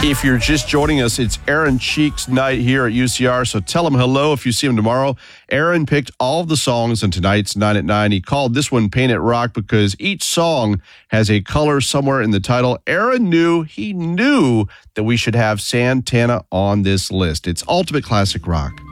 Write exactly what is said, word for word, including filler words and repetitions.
If you're just joining us, it's Aaron Cheek's night here at U C R, so tell him hello if you see him tomorrow. Aaron picked all of the songs in tonight's nine at nine. He called this one Paint It Rock because each song has a color somewhere in the title. Aaron knew, he knew that we should have Santana on this list. It's ultimate classic rock.